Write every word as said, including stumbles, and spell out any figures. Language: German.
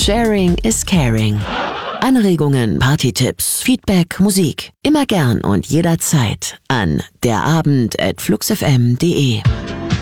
Sharing is Caring. Anregungen, Partytipps, Feedback, Musik. Immer gern und jederzeit an derabend at fluxfm punkt de.